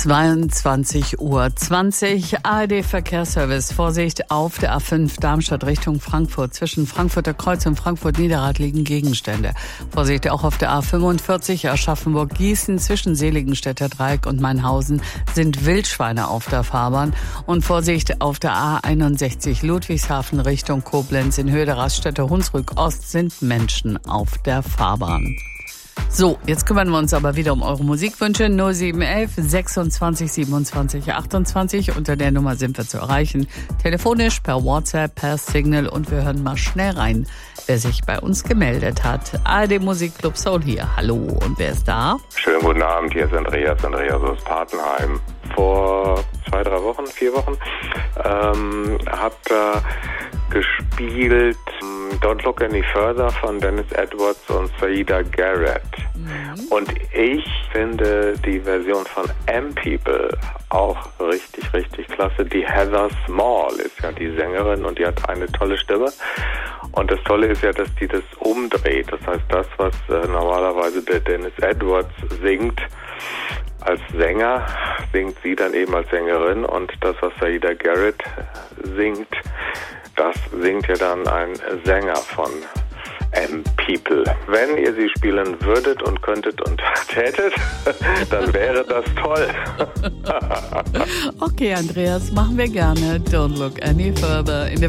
22:20 Uhr. ARD Verkehrsservice. Vorsicht auf der A5 Darmstadt Richtung Frankfurt. Zwischen Frankfurter Kreuz und Frankfurt-Niederrad liegen Gegenstände. Vorsicht auch auf der A45 Aschaffenburg-Gießen. Zwischen Seligenstädter Dreieck und Mainhausen sind Wildschweine auf der Fahrbahn. Und Vorsicht auf der A61 Ludwigshafen Richtung Koblenz. In Höhe der Raststätte Hunsrück Ost sind Menschen auf der Fahrbahn. So, jetzt kümmern wir uns aber wieder um eure Musikwünsche. 0711 26 27 28. Unter der Nummer sind wir zu erreichen. Telefonisch, per WhatsApp, per Signal. Und wir hören mal schnell rein, wer sich bei uns gemeldet hat. ARD Musikclub Soul hier. Hallo, und wer ist da? Schönen guten Abend, hier ist Andreas aus Patenheim. Vor 4 Wochen habt ihr gespielt Don't Look Any Further von Dennis Edwards und Saida Garrett. Und ich finde die Version von M-People auch richtig, richtig klasse. Die Heather Small ist ja die Sängerin und die hat eine tolle Stimme. Und das Tolle ist ja, dass die das umdreht. Das heißt, das, was normalerweise der Dennis Edwards singt, als Sänger, singt sie dann eben als Sängerin. Und das, was Saida Garrett singt, das singt ja dann ein Sänger von M-People. Wenn ihr sie spielen würdet und könntet und tätet, dann wäre das toll. Okay, Andreas, machen wir gerne. Don't Look Any Further.